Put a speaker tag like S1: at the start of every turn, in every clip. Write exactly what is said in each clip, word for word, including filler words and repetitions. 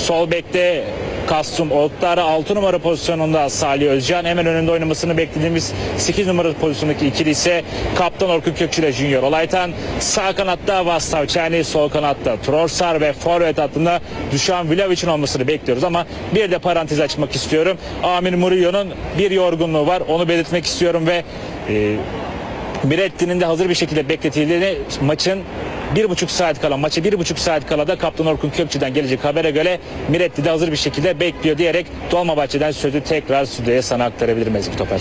S1: Sol bekte Kastum Oktara, altı numara pozisyonunda Salih Özcan. Hemen önünde oynamasını beklediğimiz sekiz numara pozisyondaki ikili ise Kaptan Orkun Kökçü ile Junior Olaytan. Sağ kanatta Vastav Çerni, sol kanatta Trossard ve forvet hattında Dušan Vlahovic'in olmasını bekliyoruz. Ama bir de parantez açmak istiyorum. Amir Murillo'nun bir yorgunluğu var. Onu belirtmek istiyorum ve e, Miretti'nin de hazır bir şekilde bekletildiğini, maçın bir buçuk saat kala, maçı bir buçuk saat kala da Kaptan Orkun Kökçü'den gelecek habere göre Miretti de hazır bir şekilde bekliyor diyerek Dolmabahçe'den sözü tekrar stüdyoya sana aktarabilirim Ezgi Topar.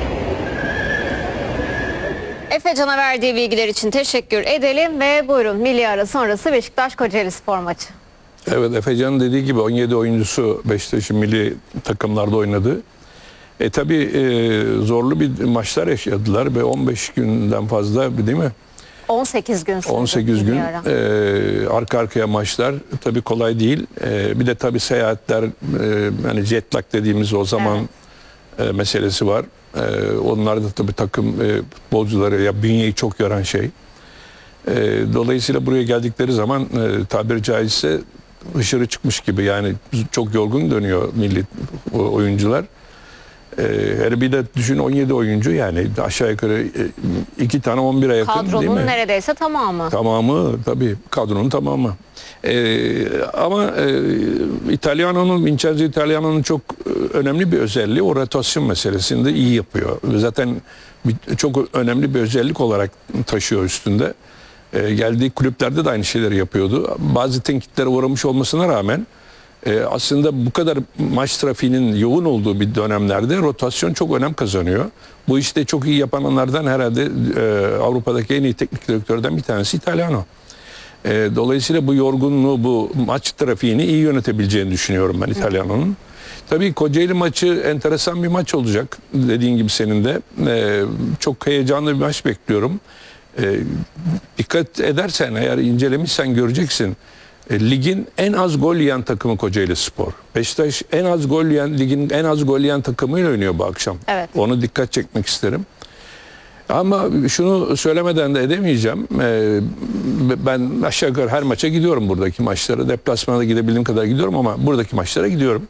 S2: Efecan'a verdiği bilgiler için teşekkür edelim ve buyurun milli ara sonrası Beşiktaş Kocaeli Spor maçı.
S3: Evet, Efecan'ın dediği gibi on yedi oyuncusu Beşiktaş'ın milli takımlarda oynadı. E tabi e, zorlu bir maçlar yaşadılar ve on beş günden fazla, değil mi?
S2: on sekiz gün sürdü.
S3: on sekiz gün e, arka arkaya maçlar tabi kolay değil. E, bir de tabi seyahatler, e, yani jet lag dediğimiz o zaman evet. e, meselesi var. E, onlar da tabi takım e, futbolcuları ya bünyeyi çok yoran şey. E, dolayısıyla buraya geldikleri zaman e, tabiri caizse hışırı çıkmış gibi, yani çok yorgun dönüyor milli oyuncular. Her bir de düşün, on yedi oyuncu, yani aşağı yukarı iki tane on bire yakın,
S2: kadronun
S3: değil mi?
S2: Kadronun neredeyse tamamı.
S3: Tamamı tabii, kadronun tamamı. Ee, ama e, İtalyano'nun, Vincenzo İtalyano'nun çok önemli bir özelliği o rotasyon meselesinde iyi yapıyor. Zaten bir, çok önemli bir özellik olarak taşıyor üstünde. Ee, geldiği kulüplerde de aynı şeyleri yapıyordu. Bazı tenkitlere uğramış olmasına rağmen Ee, aslında bu kadar maç trafiğinin yoğun olduğu bir dönemlerde rotasyon çok önem kazanıyor. Bu işte çok iyi yapanlardan herhalde e, Avrupa'daki en iyi teknik direktörden bir tanesi İtalyano. E, dolayısıyla bu yorgunluğu, bu maç trafiğini iyi yönetebileceğini düşünüyorum ben İtalyano'nun. Tabii Kocaeli maçı enteresan bir maç olacak. Dediğin gibi senin de. E, çok heyecanlı bir maç bekliyorum. E, dikkat edersen, eğer incelemişsen göreceksin. Ligin en az gol yiyen takımı Kocaeli Spor. Beşiktaş en az gol yiyen, ligin en az gol yiyen takımıyla oynuyor bu akşam.
S2: Evet.
S3: Onu dikkat çekmek isterim. Ama şunu söylemeden de edemeyeceğim. Ben aşağı yukarı her maça gidiyorum, buradaki maçlara. Deplasmana gidebildiğim kadar gidiyorum ama buradaki maçlara gidiyorum.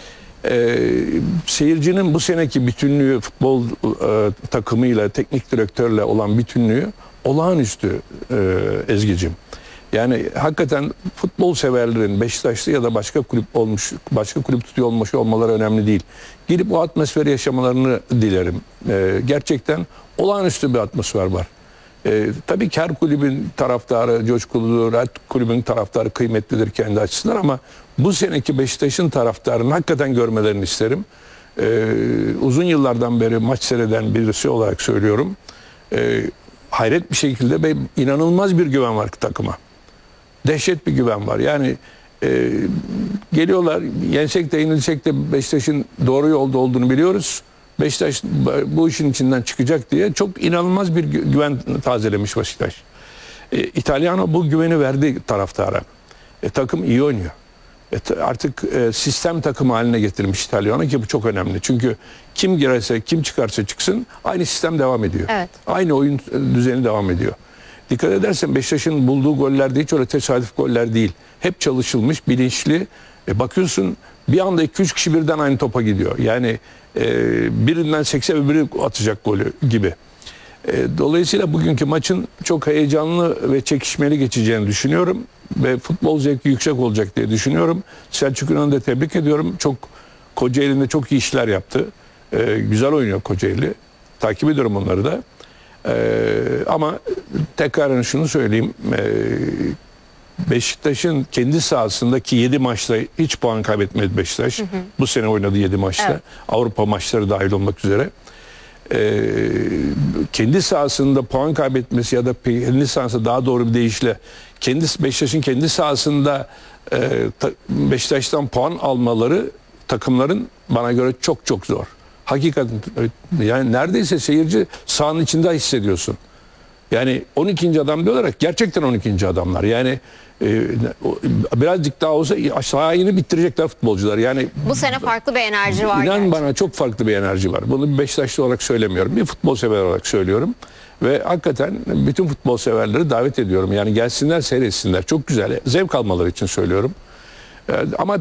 S3: Seyircinin bu seneki bütünlüğü, futbol takımıyla, teknik direktörle olan bütünlüğü olağanüstü Ezgi'cim. Yani hakikaten futbol severlerin Beşiktaşlı ya da başka kulüp olmuş, başka kulüp tutuyor olması olmaları önemli değil. Gidip o atmosferi yaşamalarını dilerim. Ee, gerçekten olağanüstü bir atmosfer var. Ee, tabii ki her kulübün taraftarı coşkuludur, her kulübün taraftarı kıymetlidir kendi açısından, ama bu seneki Beşiktaş'ın taraftarını hakikaten görmelerini isterim. Ee, uzun yıllardan beri maç seyreden birisi olarak söylüyorum. Ee, hayret bir şekilde ve inanılmaz bir güven var takıma. Dehşet bir güven var. Yani e, geliyorlar, yensek de yenilsek de Beşiktaş'ın doğru yolda olduğunu biliyoruz. Beşiktaş bu işin içinden çıkacak diye çok inanılmaz bir güven tazelemiş Beşiktaş. E, İtalyano bu güveni verdi taraftara. E, takım iyi oynuyor. E, artık e, sistem takımı haline getirmiş İtalyano, ki bu çok önemli. Çünkü kim girerse, kim çıkarsa çıksın aynı sistem devam ediyor.
S2: Evet. Aynı
S3: oyun düzeni devam ediyor. Dikkat edersen Beşiktaş'ın bulduğu goller de hiç öyle tesadüf goller değil. Hep çalışılmış, bilinçli. E bakıyorsun bir anda iki üç kişi birden aynı topa gidiyor. Yani e, birinden sekse öbürü atacak golü gibi. E, dolayısıyla bugünkü maçın çok heyecanlı ve çekişmeli geçeceğini düşünüyorum. Ve futbol zevki yüksek olacak diye düşünüyorum. Selçuk Yunan'ı da tebrik ediyorum. Çok Kocaeli'nde çok iyi işler yaptı. E, güzel oynuyor Kocaeli. Takip ediyorum onları da. Ee, ama tekrarını şunu söyleyeyim, ee, Beşiktaş'ın kendi sahasındaki yedi maçta hiç puan kaybetmedi Beşiktaş. Hı hı. Bu sene oynadığı yedi maçta, evet. Avrupa maçları dahil olmak üzere. Ee, kendi sahasında puan kaybetmesi ya da kendi sahasında, daha doğru bir deyişle kendi Beşiktaş'ın kendi sahasında e, ta, Beşiktaş'tan puan almaları takımların bana göre çok çok zor. Hakikaten, yani neredeyse seyirci sahanın içinde hissediyorsun. Yani on ikinci adam diyorlar, gerçekten on ikinci adamlar. Yani e, birazcık daha olsa aşağı yeni bitirecekler futbolcular. Yani
S2: bu sene farklı bir enerji var.
S3: İnan
S2: gerçi.
S3: bana çok farklı bir enerji var. Bunu bir Beşiktaşlı olarak söylemiyorum. Bir futbol sever olarak söylüyorum. Ve hakikaten bütün futbol severleri davet ediyorum. Yani gelsinler, seyretsinler. Çok güzel. Zevk almaları için söylüyorum. Ama